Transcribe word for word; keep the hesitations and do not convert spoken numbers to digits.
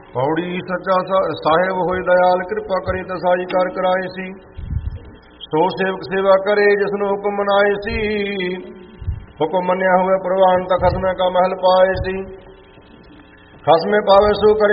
ਪੌੜੀ ਸੱਚਾ ਸਾਹਿਬ ਹੋਏ ਦਇਆਲ, ਕਿਰਪਾ ਕਰੇ ਤਸਾਈ ਕਰ ਕਰਾਏ ਸੀ। ਸੋ ਸੇਵਕ ਸੇਵਾ ਕਰੇ ਜਿਸਨੂੰ ਹੁਕਮ ਮਨਾਏ ਸੀ। ਹੁਕਮ ਮੰਨਿਆ ਹੋਵੇ ਪ੍ਰਵਾਨ ਤਾਂ ਖਸਮੇ ਕਾ ਮਹਿਲ ਪਾਏ ਸੀ। ਖਸਮੇ ਪਾਵੇ ਸੋ ਕਰੇ